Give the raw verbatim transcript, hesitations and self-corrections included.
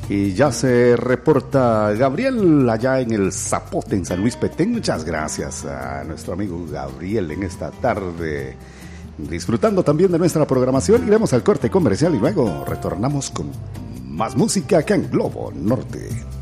Y ya se reporta Gabriel allá en el Zapote, en San Luis Petén. Muchas gracias a nuestro amigo Gabriel en esta tarde, disfrutando también de nuestra programación. Iremos al corte comercial y luego retornamos con más música acá en Globo Norte.